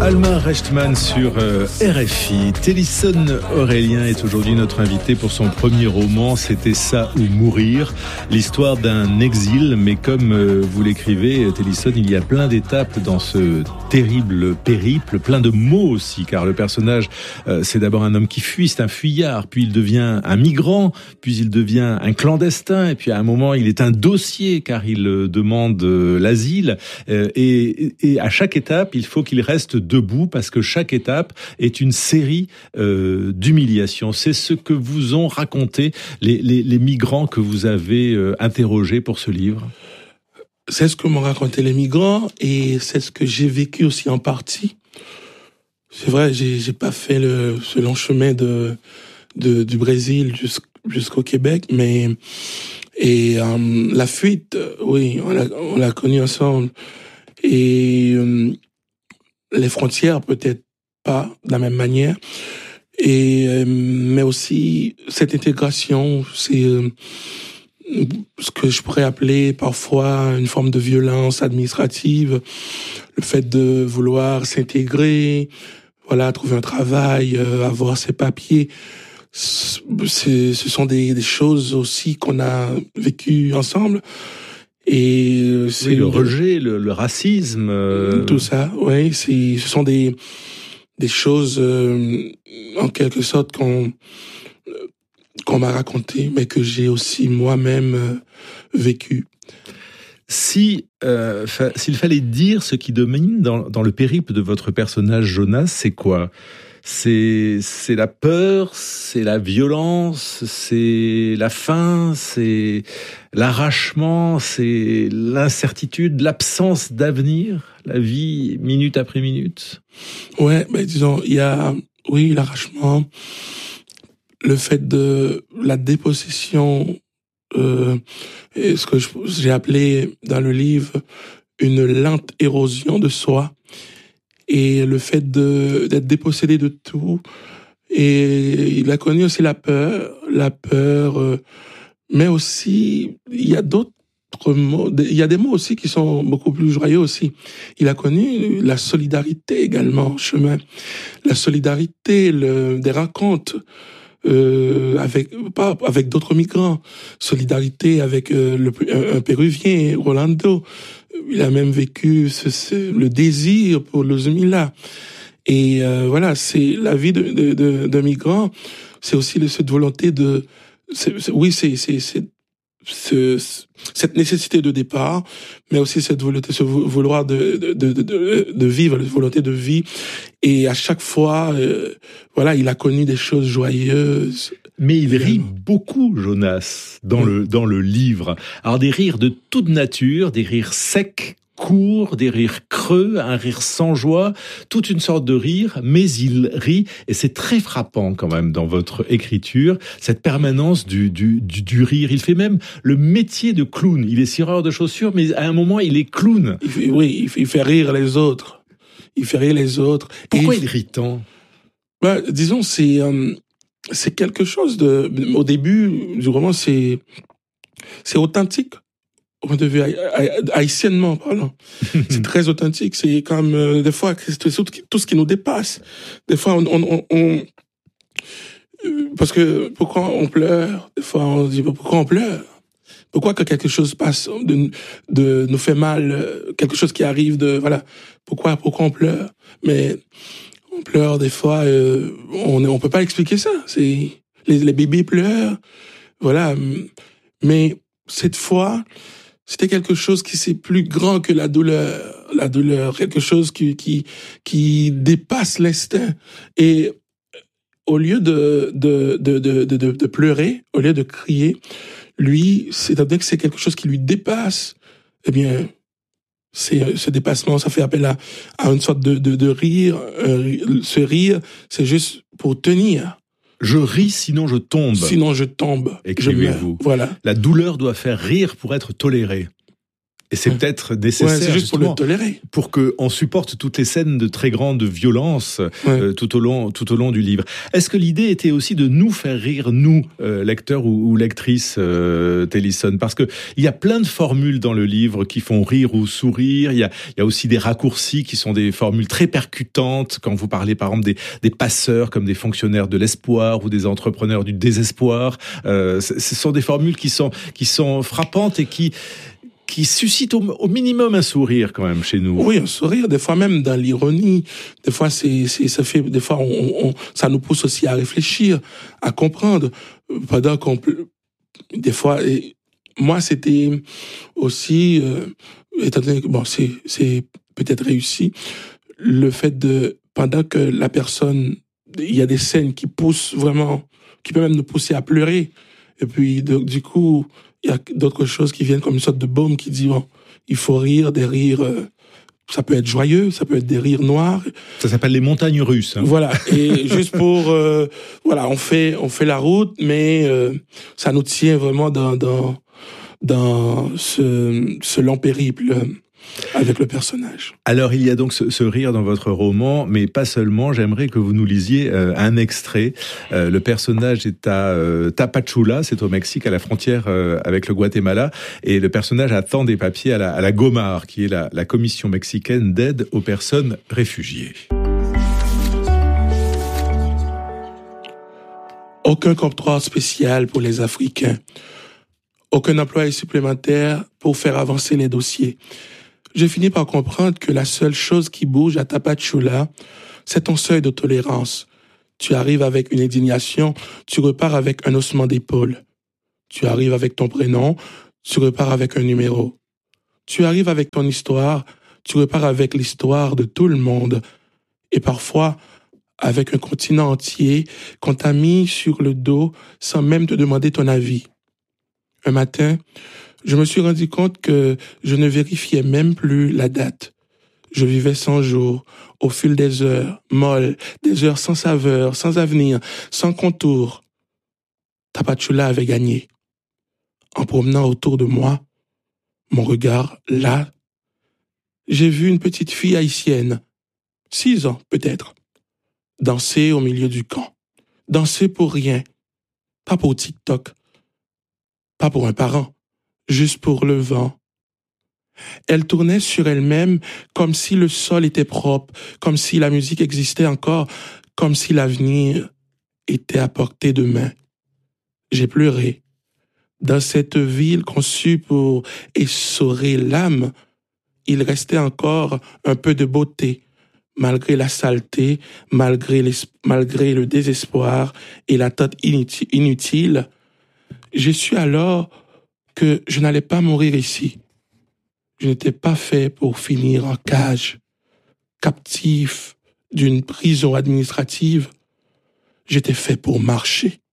Alma Rechtman sur RFI. Télisson Aurélien est aujourd'hui notre invité pour son premier roman, C'était ça ou mourir, l'histoire d'un exil. Mais comme vous l'écrivez, Télisson, il y a plein d'étapes dans ce terrible périple, plein de mots aussi, car le personnage, c'est d'abord un homme qui fuit, c'est un fuyard, puis il devient un migrant, puis il devient un clandestin, et puis à un moment, il est un dossier, car il demande l'asile, et à chaque étape, il faut qu'il reste debout, parce que chaque étape est une série d'humiliations. C'est ce que vous ont raconté les migrants que vous avez interrogés pour ce livre. C'est ce que m'ont raconté les migrants, et c'est ce que j'ai vécu aussi en partie. C'est vrai, j'ai pas fait ce long chemin du Brésil jusqu'au Québec, mais la fuite, oui, on l'a connue ensemble. Et les frontières, peut-être pas de la même manière. Mais aussi, cette intégration, c'est ce que je pourrais appeler parfois une forme de violence administrative. Le fait de vouloir s'intégrer, voilà, trouver un travail, avoir ses papiers. Ce sont des choses aussi qu'on a vécues ensemble. Et c'est oui, le rejet, le racisme, tout ça, oui, ce sont des choses en quelque sorte qu'on m'a raconté, mais que j'ai aussi moi-même vécu. S'il fallait dire ce qui domine dans le périple de votre personnage Jonas, c'est quoi ? C'est la peur, c'est la violence, c'est la faim, c'est l'arrachement, c'est l'incertitude, l'absence d'avenir, la vie minute après minute. Ouais, disons, il y a, oui, l'arrachement, le fait de la dépossession, et ce que j'ai appelé dans le livre une lente érosion de soi. Et le fait d'être dépossédé de tout. Et il a connu aussi la peur, mais aussi, il y a d'autres mots, il y a des mots aussi qui sont beaucoup plus joyeux aussi. Il a connu la solidarité également en chemin. La solidarité, des rencontres, avec d'autres migrants. Solidarité avec un Péruvien, Rolando. Il a même vécu le désir pour Luzmila. Et voilà, c'est la vie de migrant. C'est aussi cette volonté cette nécessité de départ, mais aussi cette volonté, ce vouloir de vivre, cette volonté de vie. Et à chaque fois, voilà, il a connu des choses joyeuses. Mais il rit beaucoup, Jonas, dans le livre. Alors des rires de toute nature, des rires secs, courts, des rires creux, un rire sans joie, toute une sorte de rire, mais il rit, et c'est très frappant quand même dans votre écriture, cette permanence du rire. Il fait même le métier de clown. Il est cireur de chaussures, mais à un moment, il est clown. Il fait rire les autres. Il fait rire les autres. Pourquoi il rit tant ? Disons, c'est quelque chose au début du roman, c'est authentique. Au point de vue haïtiennement parlant. C'est très authentique. C'est comme, des fois, c'est tout ce qui nous dépasse. Des fois, parce que, pourquoi on pleure? Des fois, on se dit, pourquoi on pleure? Pourquoi que quelque chose passe, nous fait mal, quelque chose qui arrive voilà. Pourquoi on pleure? Mais, on pleure des fois, on peut pas expliquer ça. C'est, les bébés pleurent. Voilà. Mais, cette fois, c'était quelque chose qui c'est plus grand que la douleur, quelque chose qui dépasse l'instinct. Et au lieu de pleurer, au lieu de crier, lui, c'est-à-dire que c'est quelque chose qui lui dépasse. Eh bien, ce dépassement, ça fait appel à une sorte de rire. Ce rire, c'est juste pour tenir. Je ris, sinon je tombe. Sinon je tombe. Écrivez-vous. Voilà. La douleur doit faire rire pour être tolérée. Et c'est peut-être nécessaire, c'est juste pour le tolérer. Pour qu'on supporte toutes les scènes de très grande violence tout au long du livre. Est-ce que l'idée était aussi de nous faire rire, nous, lecteurs ou lectrices, Tennyson? Parce que il y a plein de formules dans le livre qui font rire ou sourire. Il y a aussi des raccourcis qui sont des formules très percutantes. Quand vous parlez, par exemple, des passeurs comme des fonctionnaires de l'espoir ou des entrepreneurs du désespoir, ce sont des formules qui sont frappantes et qui suscite au minimum un sourire quand même chez nous. Oui, un sourire, des fois même dans l'ironie. Des fois, des fois, ça nous pousse aussi à réfléchir, à comprendre. Pendant des fois, moi, c'était aussi, étant donné que, c'est peut-être réussi, le fait pendant que la personne, il y a des scènes qui poussent vraiment, qui peuvent même nous pousser à pleurer. Et puis, du coup, il y a d'autres choses qui viennent comme une sorte de baume qui dit, il faut rire, des rires, ça peut être joyeux, ça peut être des rires noirs. Ça s'appelle les montagnes russes. Hein. Voilà. Et juste pour, on fait la route, mais ça nous tient vraiment dans ce long périple avec le personnage. Alors, il y a donc ce rire dans votre roman, mais pas seulement. J'aimerais que vous nous lisiez un extrait. Le personnage est à Tapachula, c'est au Mexique, à la frontière avec le Guatemala, et le personnage attend des papiers à la Gomar, qui est la commission mexicaine d'aide aux personnes réfugiées. Aucun comptoir spécial pour les Africains. Aucun employé supplémentaire pour faire avancer les dossiers. J'ai fini par comprendre que la seule chose qui bouge à Tapachula, c'est ton seuil de tolérance. Tu arrives avec une indignation, tu repars avec un haussement d'épaule. Tu arrives avec ton prénom, tu repars avec un numéro. Tu arrives avec ton histoire, tu repars avec l'histoire de tout le monde. Et parfois, avec un continent entier qu'on t'a mis sur le dos sans même te demander ton avis. Un matin, je me suis rendu compte que je ne vérifiais même plus la date. Je vivais 100 jours, au fil des heures, molles, des heures sans saveur, sans avenir, sans contour. Tapachula avait gagné. En promenant autour de moi, mon regard là, j'ai vu une petite fille haïtienne, 6 ans peut-être, danser au milieu du camp. Danser pour rien, pas pour TikTok, pas pour un parent. Juste pour le vent. Elle tournait sur elle-même comme si le sol était propre, comme si la musique existait encore, comme si l'avenir était à portée de main. J'ai pleuré. Dans cette ville conçue pour essorer l'âme, il restait encore un peu de beauté, malgré la saleté, malgré le désespoir et l'attente inutile. J'ai su alors que je n'allais pas mourir ici. Je n'étais pas fait pour finir en cage, captif d'une prison administrative. J'étais fait pour marcher.